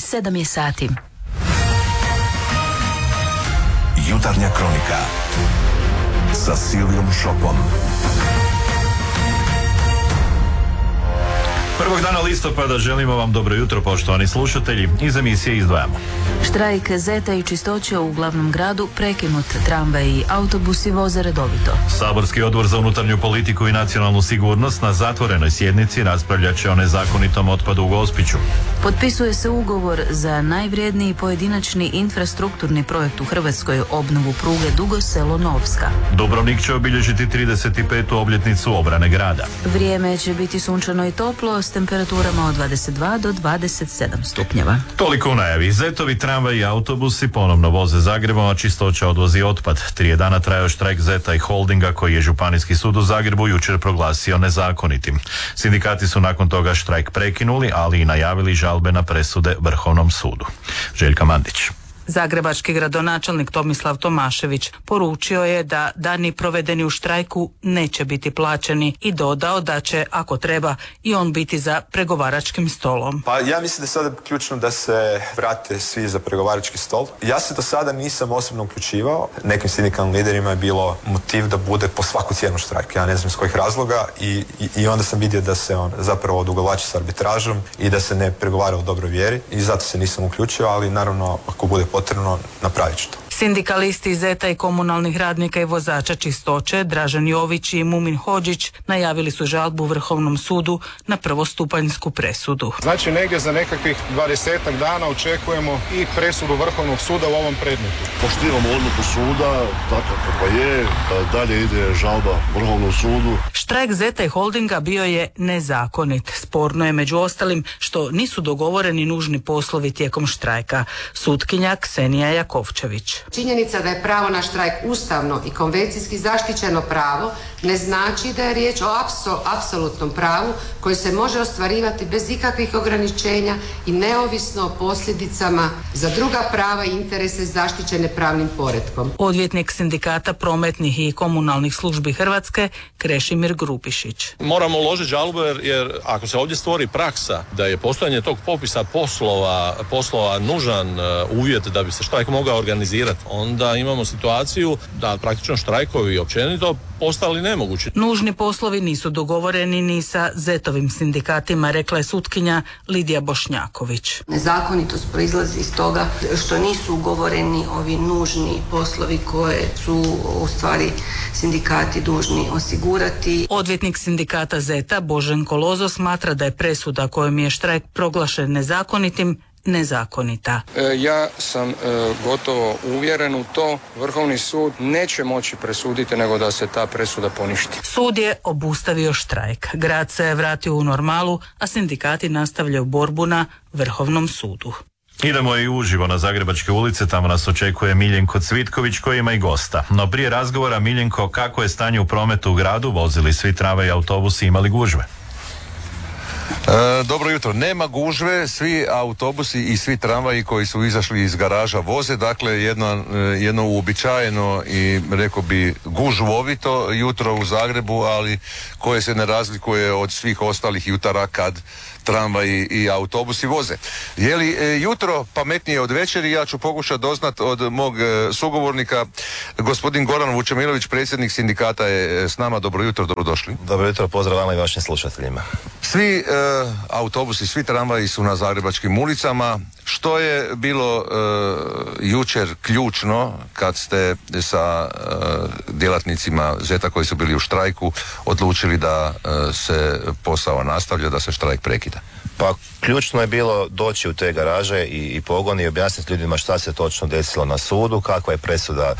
7 je sati. Jutarnja kronika sa Silvijom Šopom. Prvog dana listopada želimo vam dobro jutro, poštovani slušatelji. Iz emisije izdvajamo. Štrajk Zeta i Čistoće u glavnom gradu prekinut, tramvaj i autobusi voze redovito. Saborski odbor za unutarnju politiku i nacionalnu sigurnost na zatvorenoj sjednici raspravljat će o nezakonitom otpadu u Gospiću. Potpisuje se ugovor za najvrijedniji pojedinačni infrastrukturni projekt u Hrvatskoj, obnovu pruge Dugo Selo-Novska. Dubrovnik će obilježiti 35. obljetnicu obrane grada. Vrijeme će biti sunčano i toplo s temperaturama od 22 do 27 stupnjeva. Toliko u najavi. Zetovi, tramvaj i autobusi ponovno voze Zagrebom, a Čistoća odvozi otpad. 3 dana trajao štrajk Zeta i Holdinga koji je Županijski sud u Zagrebu jučer proglasio nezakonitim. Sindikati su nakon toga štrajk prekinuli, ali i najavili žalbe na presude Vrhovnom sudu. Željka Mandić. Zagrebački gradonačelnik Tomislav Tomašević poručio je da dani provedeni u štrajku neće biti plaćeni i dodao da će, ako treba, i on biti za pregovaračkim stolom. Pa ja mislim da je sada ključno da se vrate svi za pregovarački stol. Ja se do sada nisam osobno uključivao. Nekim sindikalnim liderima je bilo motiv da bude po svaku cijenu štrajk. Ja ne znam iz kojih razloga i onda sam vidio da se on zapravo odugovlači s arbitražom i da se ne pregovara u dobroj vjeri i zato se nisam uključio, ali naravno ako bude potrebno, napravit ću to. Sindikalisti Zeta i komunalnih radnika i vozača Čistoće, Dražen Jović i Mumin Hodžić, najavili su žalbu Vrhovnom sudu na prvostupanjsku presudu. Znači negdje za nekakvih 20-ak dana očekujemo i presudu Vrhovnog suda u ovom predmetu. Poštivamo odluku suda, tako kako je, dalje ide žalba Vrhovnom sudu. Štrajk Zeta i Holdinga bio je nezakonit. Sporno je među ostalim što nisu dogovoreni nužni poslovi tijekom štrajka. Sutkinja Ksenija Jakovčević. Činjenica da je pravo na štrajk ustavno i konvencijski zaštićeno pravo ne znači da je riječ o apsolutnom pravu koje se može ostvarivati bez ikakvih ograničenja i neovisno o posljedicama za druga prava i interese zaštićene pravnim poretkom. Odvjetnik sindikata prometnih i komunalnih službi Hrvatske Krešimir Grupišić. Moramo uložiti žalbu jer ako se ovdje stvori praksa da je postojanje tog popisa poslova nužan uvjet da bi se štrajk mogao organizirati, onda imamo situaciju da praktično štrajkovi općenito postali nemogući. Nužni poslovi nisu dogovoreni ni sa Zetovim sindikatima, rekla je sutkinja Lidija Bošnjaković. Nezakonitost proizlazi iz toga što nisu ugovoreni ovi nužni poslovi koje su u stvari sindikati dužni osigurati. Odvjetnik sindikata Zeta Boženko Lozo smatra da je presuda kojom je štrajk proglašen nezakonitim nezakonita. Ja sam gotovo uvjeren u to. Vrhovni sud neće moći presuditi nego da se ta presuda poništi. Sud je obustavio štrajk. Grad se je vratio u normalu, a sindikati nastavljaju borbu na Vrhovnom sudu. Idemo i uživo na Zagrebačke ulice, tamo nas očekuje Miljenko Cvitković koji ima i gosta. No prije razgovora, Miljenko, kako je stanje u prometu u gradu? Vozili svi tramvaj i autobusi, imali gužve? Dobro jutro. Nema gužve, svi autobusi i svi tramvaji koji su izašli iz garaža voze, dakle jedno uobičajeno i rekao bi gužvovito jutro u Zagrebu, ali koje se ne razlikuje od svih ostalih jutara kad tramvaji i autobusi voze. Je li jutro pametnije od večeri? Ja ću pokušati doznat od mog sugovornika. Gospodin Goran Vučemilović, predsjednik sindikata, je s nama. Dobro jutro, dobrodošli. Dobro jutro, pozdrav vama i vašim slušateljima. Svi autobusi, svi tramvaji su na zagrebačkim ulicama. Što je bilo jučer ključno kad ste sa djelatnicima Zeta koji su bili u štrajku odlučili da se posao nastavlja, da se štrajk prekida? Pa ključno je bilo doći u te garaže i pogon i objasniti ljudima šta se točno desilo na sudu, kakva je presuda